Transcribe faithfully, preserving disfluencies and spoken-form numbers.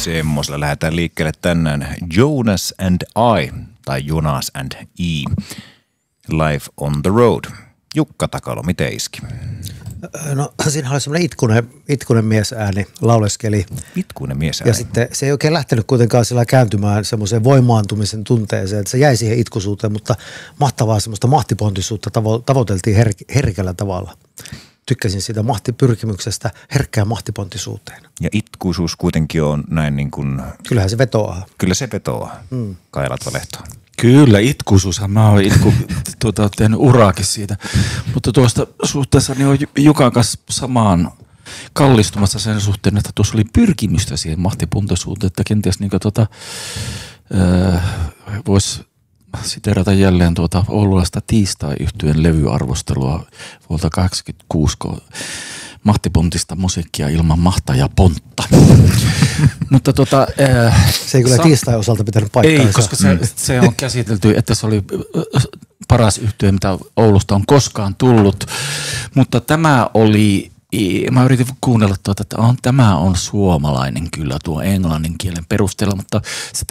Semmoisella lähdetään liikkeelle tänään. Jonas and I, tai Jonas and I. Life on the road. Jukka Takalo, miten iski? No siinä oli semmoinen itkunen, itkunen miesääni, lauleskeli. Itkunen miesääni. Ja sitten se ei oikein lähtenyt kuitenkaan sillä kääntymään semmoiseen voimaantumisen tunteeseen, että se jäi siihen itkuisuuteen, mutta mahtavaa semmoista mahtipontisuutta tavo- tavoiteltiin her- herkällä tavalla. Tykkäsin siitä mahtipyrkimyksestä herkkään mahtipontisuuteen. Ja itkuisuus kuitenkin on näin niin kuin... Kyllähän se vetoaa. Kyllä se vetoaa. Mm. Kai Latvalehto. Kyllä, itkuisuushan. Mä oon itku, tuota, tehnyt uraakin siitä. Mutta tuosta suhteessa niin on Jukan kanssa samaan kallistumassa sen suhteen, että tuossa oli pyrkimystä siihen mahtipontisuuteen, että kenties niin tuota, äh, voisi siteerata jälleen tuota oululaista tiistai-yhtyeen levyarvostelua vuolta kahdeksankymmentäkuusi, kun mahtipontista musiikkia ilman mahtaa ja pontta. Mutta tota, äh, se ei kyllä sa- tiistai osalta pitänyt paikkaansa. Ei, koska se, se on käsitelty, että se oli paras yhtye, mitä Oulusta on koskaan tullut. Mutta tämä oli, mä yritin kuunnella tuota, että on, tämä on suomalainen kyllä tuo englannin kielen perusteella, mutta